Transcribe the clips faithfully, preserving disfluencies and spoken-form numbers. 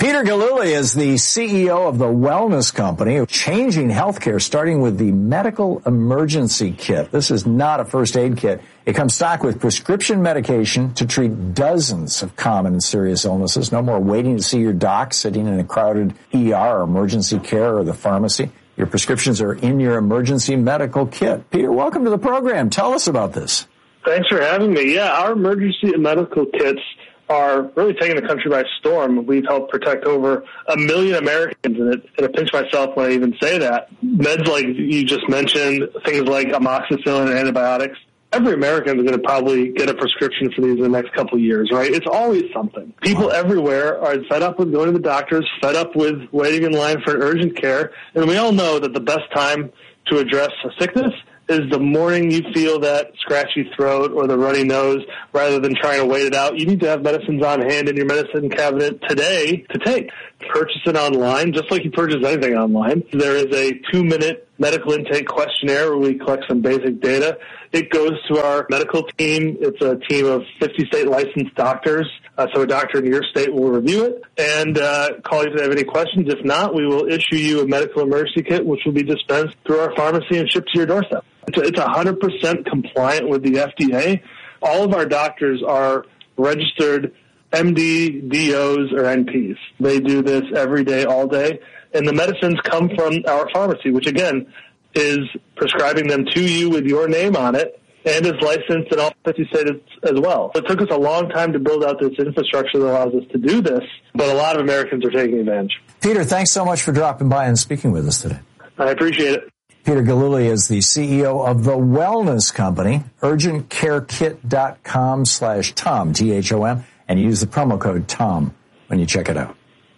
Peter Gillooly is the C E O of the Wellness Company, changing healthcare, starting with the medical emergency kit. This is not a first aid kit. It comes stocked with prescription medication to treat dozens of common and serious illnesses. No more waiting to see your doc, sitting in a crowded E R or emergency care or the pharmacy. Your prescriptions are in your emergency medical kit. Peter, welcome to the program. Tell us about this. Thanks for having me. Yeah, our emergency medical kits are really taking the country by storm. We've helped protect over a million Americans, and it, and I pinch myself when I even say that. Meds like you just mentioned, things like amoxicillin and antibiotics, every American is going to probably get a prescription for these in the next couple of years, right? It's always something. People everywhere are fed up with going to the doctors, fed up with waiting in line for urgent care, and we all know that the best time to address a sickness is the morning you feel that scratchy throat or the runny nose, rather than trying to wait it out. You need to have medicines on hand in your medicine cabinet today to take. Purchase it online, just like you purchase anything online. There is a two-minute medical intake questionnaire where we collect some basic data. It goes to our medical team. It's a team of fifty state licensed doctors. Uh, so a doctor in your state will review it and uh, call you if they have any questions. If not, we will issue you a medical emergency kit, which will be dispensed through our pharmacy and shipped to your doorstep. It's, a, it's one hundred percent compliant with the F D A. All of our doctors are registered M D, D Os, or N Ps. They do this every day, all day. And the medicines come from our pharmacy, which, again, is prescribing them to you with your name on it and is licensed in all fifty states as well. It took us a long time to build out this infrastructure that allows us to do this, but a lot of Americans are taking advantage. Peter, thanks so much for dropping by and speaking with us today. I appreciate it. Peter Gillooly is the C E O of the Wellness Company, urgentcarekit.com slash Tom, T H O M, and use the promo code TOM when you check it out.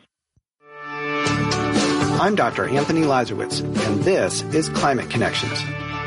I'm Doctor Anthony Lazarowitz, and this is Climate Connections.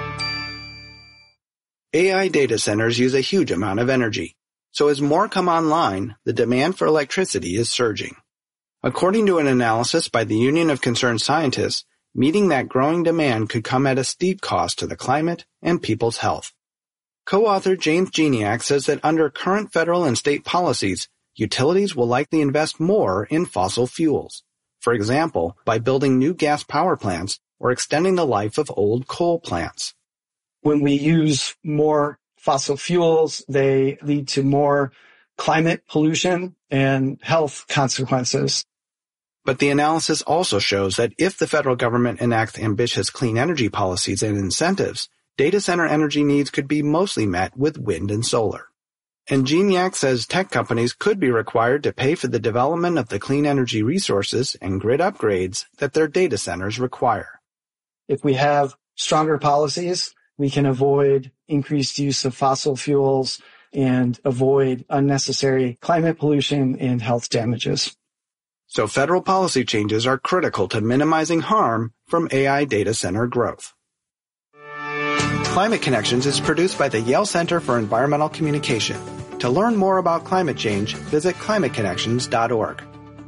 A I data centers use a huge amount of energy, so as more come online, the demand for electricity is surging. According to an analysis by the Union of Concerned Scientists, meeting that growing demand could come at a steep cost to the climate and people's health. Co-author James Geniak says that under current federal and state policies, utilities will likely invest more in fossil fuels. For example, by building new gas power plants or extending the life of old coal plants. When we use more fossil fuels, they lead to more climate pollution and health consequences. But the analysis also shows that if the federal government enacts ambitious clean energy policies and incentives, data center energy needs could be mostly met with wind and solar. And Geniak says tech companies could be required to pay for the development of the clean energy resources and grid upgrades that their data centers require. If we have stronger policies, we can avoid increased use of fossil fuels and avoid unnecessary climate pollution and health damages. So federal policy changes are critical to minimizing harm from A I data center growth. Climate Connections is produced by the Yale Center for Environmental Communication. To learn more about climate change, visit climate connections dot org.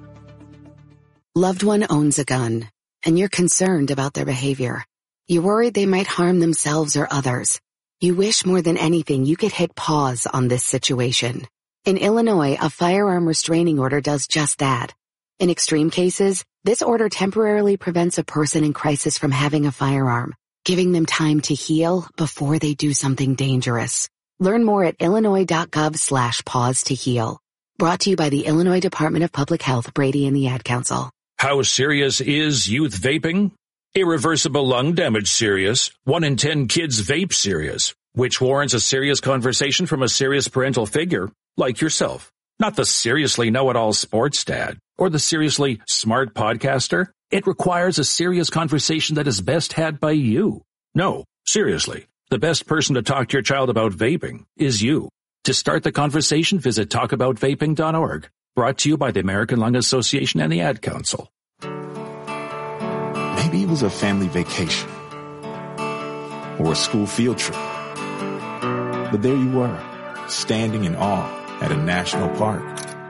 Loved one owns a gun, and you're concerned about their behavior. You're worried they might harm themselves or others. You wish more than anything you could hit pause on this situation. In Illinois, a firearm restraining order does just that. In extreme cases, this order temporarily prevents a person in crisis from having a firearm, giving them time to heal before they do something dangerous. Learn more at illinois.gov slash pause to heal. Brought to you by the Illinois Department of Public Health, Brady and the Ad Council. How serious is youth vaping? Irreversible lung damage serious. One in ten kids vape serious, which warrants a serious conversation from a serious parental figure like yourself. Not the seriously know-it-all sports dad or the seriously smart podcaster. It requires a serious conversation that is best had by you. No, seriously. The best person to talk to your child about vaping is you. To start the conversation, visit talk about vaping dot org. Brought to you by the American Lung Association and the Ad Council. Maybe it was a family vacation or a school field trip. But there you were, standing in awe at a national park.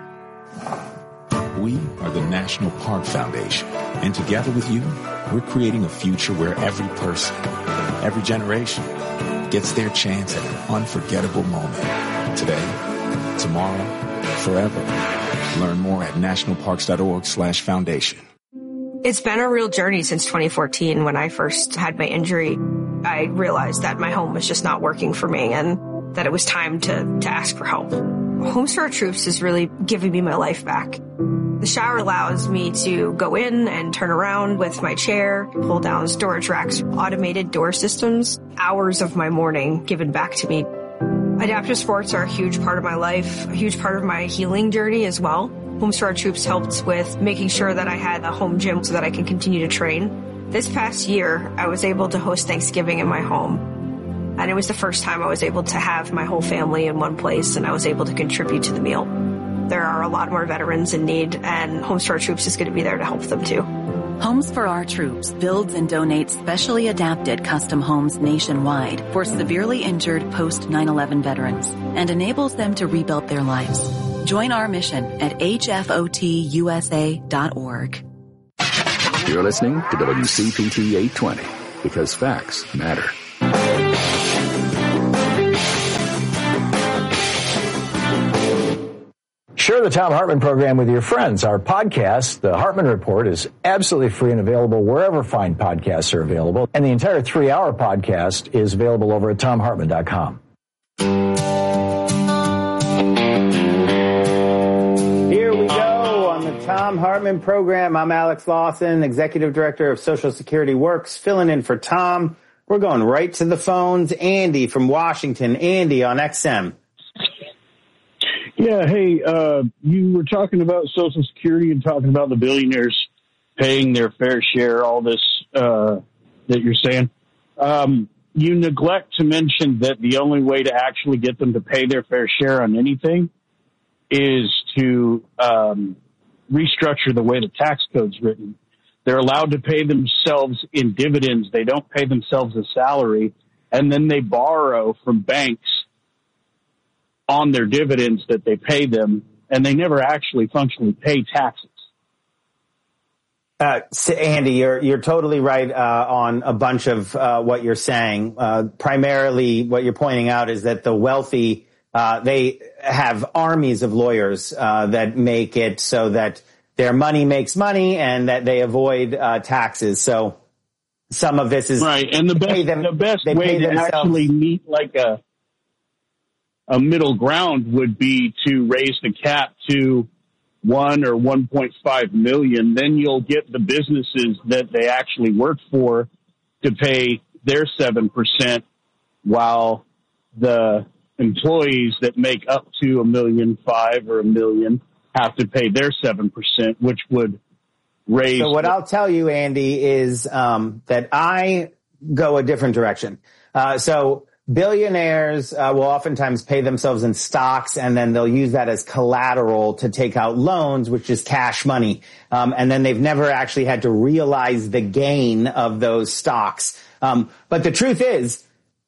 We are the National Park Foundation, and together with you, we're creating a future where every person, every generation, gets their chance at an unforgettable moment. Today, tomorrow, forever. Learn more at nationalparks.org slash foundation. It's been a real journey since twenty fourteen when I first had my injury. I realized that my home was just not working for me and that it was time to, to ask for help. Homes for Our Troops is really giving me my life back. The shower allows me to go in and turn around with my chair, pull down storage racks, automated door systems, hours of my morning given back to me. Adaptive sports are a huge part of my life, a huge part of my healing journey as well. Homes for Our Troops helped with making sure that I had a home gym so that I can continue to train. This past year, I was able to host Thanksgiving in my home. And it was the first time I was able to have my whole family in one place and I was able to contribute to the meal. There are a lot more veterans in need, and Homes for Our Troops is going to be there to help them too. Homes for Our Troops builds and donates specially adapted custom homes nationwide for severely injured post nine eleven veterans and enables them to rebuild their lives. Join our mission at H F O T U S A dot org. You're listening to W C P T eight twenty because facts matter. Share the Thom Hartmann program with your friends. Our podcast, The Hartmann Report, is absolutely free and available wherever fine podcasts are available. And the entire three-hour podcast is available over at thom hartmann dot com. Here we go on the Thom Hartmann program. I'm Alex Lawson, Executive Director of Social Security Works, filling in for Tom. We're going right to the phones. Andy from Washington. Andy on X M. Yeah, hey, uh, you were talking about Social Security and talking about the billionaires paying their fair share, all this uh, that you're saying. Um, you neglect to mention that the only way to actually get them to pay their fair share on anything is to um, restructure the way the tax code's written. They're allowed to pay themselves in dividends. They don't pay themselves a salary, and then they borrow from banks on their dividends that they pay them, and they never actually functionally pay taxes. Uh, Andy, you're you're totally right uh, on a bunch of uh, what you're saying. Uh, primarily, what you're pointing out is that the wealthy uh, they have armies of lawyers uh, that make it so that their money makes money and that they avoid uh, taxes. So some of this is right, and the best them, the best way to themselves. actually meet like a a middle ground would be to raise the cap to one or one point five million. Then you'll get the businesses that they actually work for to pay their seven percent while the employees that make up to a million five or a million have to pay their seven percent, which would raise. So what the- I'll tell you, Andy, is um, that I go a different direction. Uh, so Billionaires uh, will oftentimes pay themselves in stocks, and then they'll use that as collateral to take out loans, which is cash money. Um, and then they've never actually had to realize the gain of those stocks. Um, but the truth is,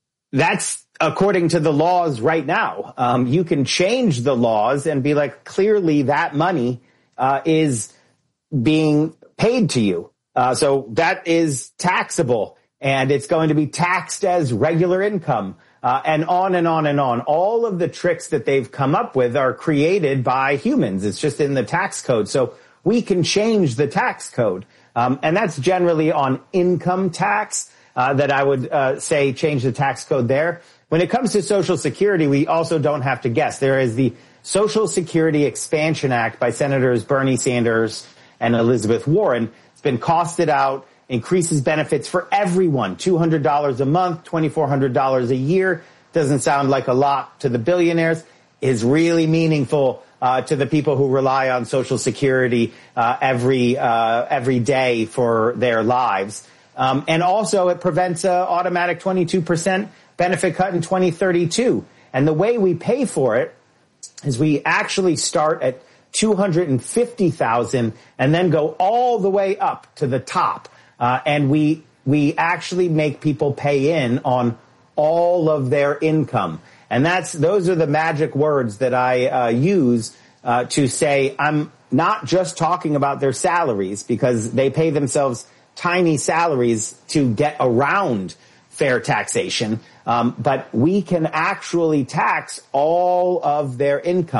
that's according to the laws right now. Um, you can change the laws and be like, clearly that money uh, is being paid to you. Uh, so that is taxable. And it's going to be taxed as regular income, uh, and on and on and on. All of the tricks that they've come up with are created by humans. It's just in the tax code. So we can change the tax code. Um, and that's generally on income tax, uh, that I would uh, say change the tax code there. When it comes to Social Security, we also don't have to guess. There is the Social Security Expansion Act by Senators Bernie Sanders and Elizabeth Warren. It's been costed out. Increases benefits for everyone, two hundred dollars a month, twenty-four hundred dollars a year. Doesn't sound like a lot to the billionaires. Is really meaningful uh, to the people who rely on Social Security uh, every uh, every day for their lives. Um, and also, it prevents an automatic twenty-two percent benefit cut in twenty thirty-two. And the way we pay for it is we actually start at two hundred fifty thousand dollars and then go all the way up to the top. Uh, and we we actually make people pay in on all of their income. And that's those are the magic words that I uh, use uh, to say I'm not just talking about their salaries, because they pay themselves tiny salaries to get around fair taxation. Um, but we can actually tax all of their income.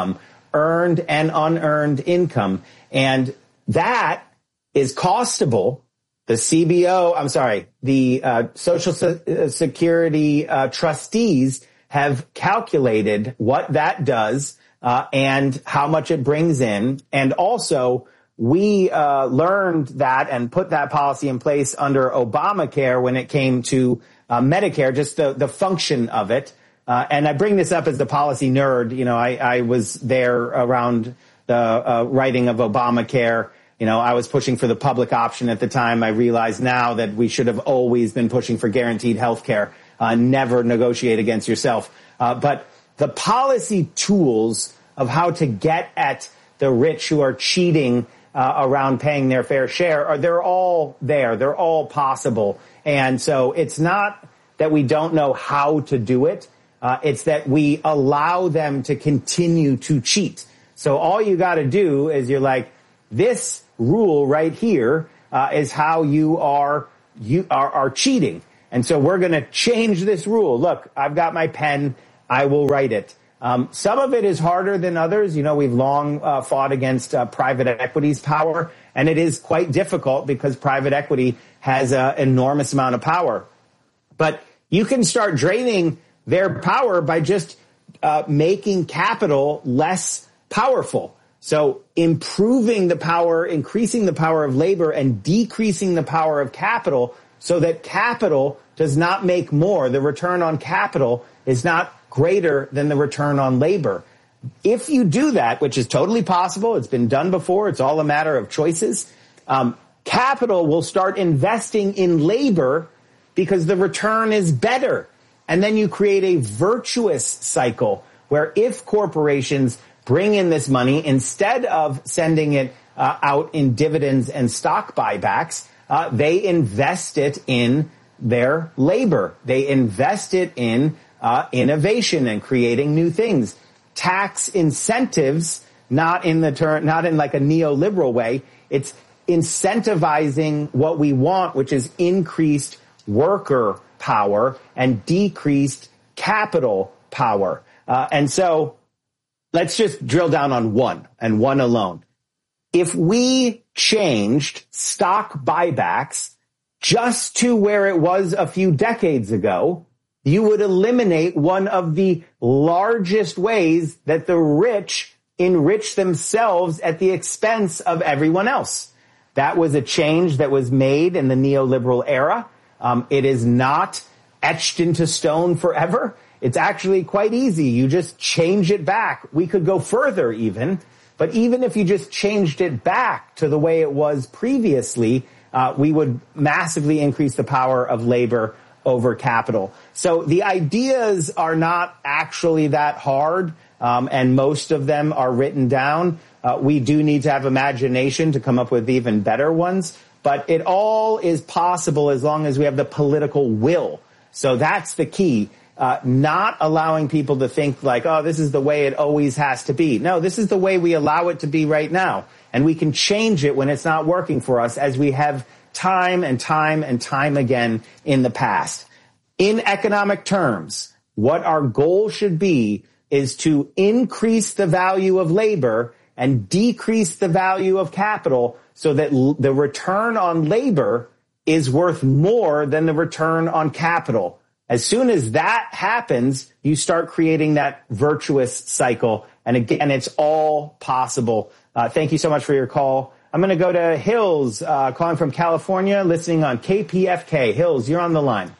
earned and unearned income. And that is costable. The C B O, I'm sorry, the uh, Social Se- Security uh, trustees have calculated what that does uh, and how much it brings in. And also, we uh, learned that and put that policy in place under Obamacare when it came to uh, Medicare, just the, the function of it. Uh, and I bring this up as the policy nerd. You know, I, I was there around the uh, writing of Obamacare. You know, I was pushing for the public option at the time. I realize now that we should have always been pushing for guaranteed health care. Uh, never negotiate against yourself. Uh, but the policy tools of how to get at the rich who are cheating uh, around paying their fair share, are they're all there. They're all possible. And so it's not that we don't know how to do it. Uh, it's that we allow them to continue to cheat. So all you got to do is you're like, this rule right here uh, is how you are you are, are cheating. And so we're going to change this rule. Look, I've got my pen. I will write it. Um, some of it is harder than others. You know, we've long uh, fought against uh, private equity's power, and it is quite difficult because private equity has an enormous amount of power. But you can start draining their power by just uh, making capital less powerful. So improving the power, increasing the power of labor, and decreasing the power of capital so that capital does not make more. The return on capital is not greater than the return on labor. If you do that, which is totally possible, it's been done before, it's all a matter of choices, um, capital will start investing in labor because the return is better. And then you create a virtuous cycle where if corporations bring in this money, instead of sending it uh, out in dividends and stock buybacks, uh, they invest it in their labor. They invest it in uh, innovation and creating new things. Tax incentives, not in the term, not in like a neoliberal way. It's incentivizing what we want, which is increased worker power and decreased capital power. Uh, and so let's just drill down on one and one alone. If we changed stock buybacks just to where it was a few decades ago, you would eliminate one of the largest ways that the rich enrich themselves at the expense of everyone else. That was a change that was made in the neoliberal era. Um, it is not etched into stone forever. It's actually quite easy. You just change it back. We could go further even, but even if you just changed it back to the way it was previously, uh, we would massively increase the power of labor over capital. So the ideas are not actually that hard, um, and most of them are written down. Uh, we do need to have imagination to come up with even better ones, but it all is possible as long as we have the political will. So that's the key. Uh, not allowing people to think like, oh, this is the way it always has to be. No, this is the way we allow it to be right now. And we can change it when it's not working for us, as we have time and time and time again in the past. In economic terms, what our goal should be is to increase the value of labor and decrease the value of capital so that l- the return on labor is worth more than the return on capital. As soon as that happens, you start creating that virtuous cycle. And again, it's all possible. Uh, thank you so much for your call. I'm going to go to Hills, uh, calling from California, listening on K P F K. Hills, you're on the line.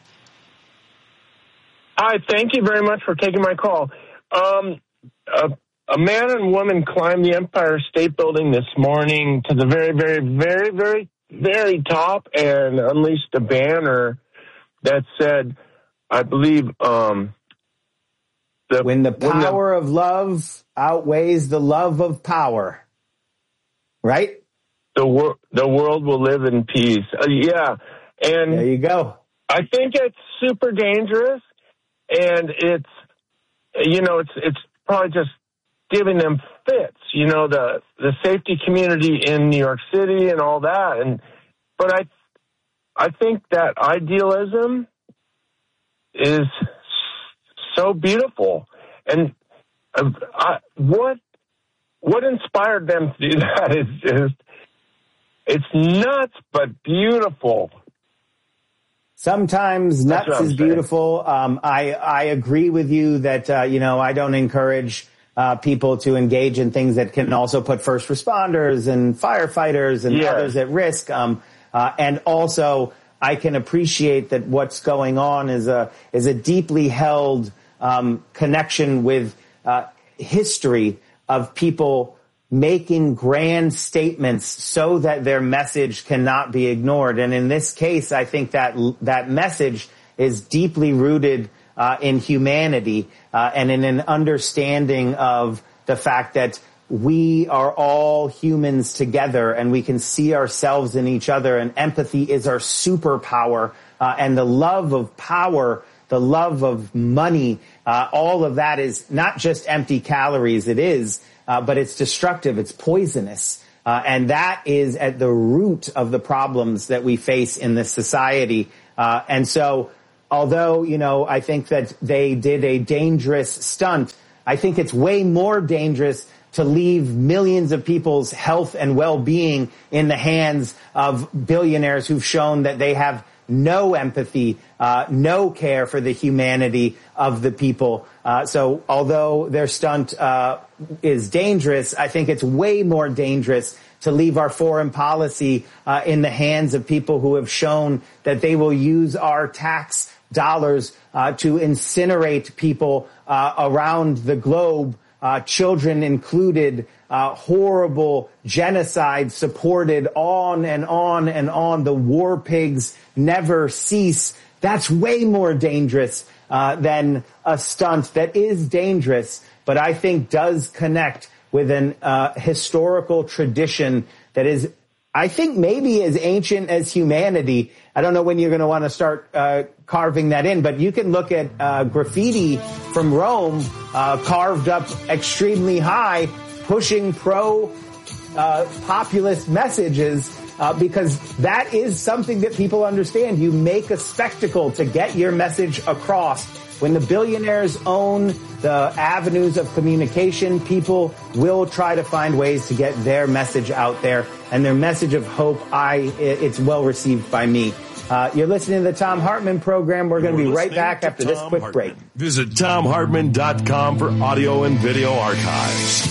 Hi, thank you very much for taking my call. Um, a, a man and woman climbed the Empire State Building this morning to the very, very, very, very, very top and unleashed a banner that said, I believe, um, the, when the power when the, of love outweighs the love of power, right? The wor- the world will live in peace. Uh, yeah. And there you go. I think it's super dangerous, and it's, you know, it's, it's probably just giving them fits, you know, the, the safety community in New York City and all that. And, but I, I think that idealism is so beautiful. And uh, I, what what inspired them to do that is just, it's nuts, but beautiful. Sometimes That's nuts is beautiful. Um, I, I agree with you that, uh, you know, I don't encourage uh, people to engage in things that can also put first responders and firefighters and yes. others at risk. Um, uh, and also, I can appreciate that what's going on is a, is a deeply held um, connection with uh, history of people making grand statements so that their message cannot be ignored. And in this case, I think that that message is deeply rooted uh, in humanity uh, and in an understanding of the fact that we are all humans together and we can see ourselves in each other, and empathy is our superpower, uh, and the love of power, the love of money, uh, all of that is not just empty calories. It is Uh, but it's destructive, it's poisonous, uh, and that is at the root of the problems that we face in this society. Uh, and so, although, you know, I think that they did a dangerous stunt, I think it's way more dangerous to leave millions of people's health and well-being in the hands of billionaires who've shown that they have no empathy, uh, no care for the humanity of the people. Uh, so although their stunt uh, is dangerous, I think it's way more dangerous to leave our foreign policy uh, in the hands of people who have shown that they will use our tax dollars uh, to incinerate people uh, around the globe, uh, children included, uh, horrible genocide supported, on and on and on. The war pigs never cease. That's way more dangerous uh, than a stunt that is dangerous, but I think does connect with an uh, historical tradition that is, I think, maybe as ancient as humanity. I don't know when you're going to want to start uh, carving that in, but you can look at uh, graffiti from Rome, uh, carved up extremely high, pushing pro uh, populist messages, uh, because that is something that people understand. You make a spectacle to get your message across. When the billionaires own the avenues of communication, people will try to find ways to get their message out there. And their message of hope, I, it's well received by me. Uh, you're listening to the Thom Hartmann program. We're going to be right back after this quick break. Visit Thom Hartmann dot com for audio and video archives.